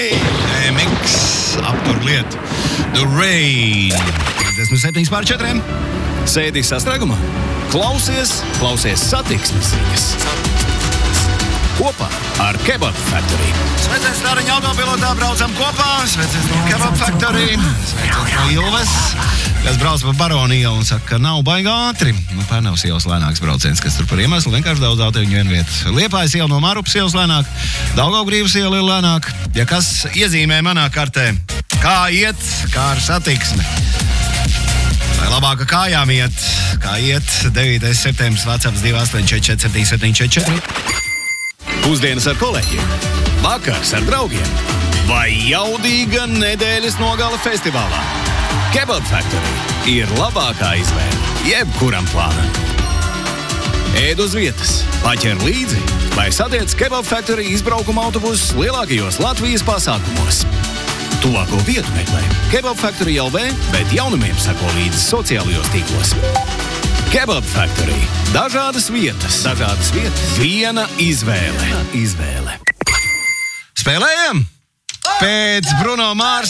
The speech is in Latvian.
Mix aptur lietu. The Rain. 57,4. Sēdi sastrēgumā. Klausies satiksmes ziņas. Kopā ar Kebab Factory. Sveiciens Tāriņa autopilotā, braucam kopā. Sveiciens no Kebab Factory. Sveiciens no Ilves, kas brauc pa Baronu ielu un saka, ka nav baigi ātri. Pērnavas ielas lēnāks brauciens, kas tur par iemeslu vienkārši daudz autoņu vien vietu. Liepājas iela no Mārupas ielas lēnāk, Daugavgrīvas iela ir lēnāk. Ja kas iezīmē manā kartē, kā iet, kā ar satiksmi. Vai labāk kājām iet, kā iet 9. septembris, WhatsApp 2844774. Pusdienas ar kolēģiem, vakars ar draugiem vai jaudīga nedēļas nogale festivālā. Kebab Factory ir labākā izvēle jebkuram plānam. Ēd uz vietas, paķer līdzi vai satiec Kebab Factory izbraukuma autobusus lielākajos Latvijas pasākumos. Tuvāko vietu meklē Kebab Factory LV, bet jaunumiem sako līdzi sociālajos tīklos. Kebab Factory. Dažādas vietas. Viena izvēle. Spēlējam! Pēc Bruno Mars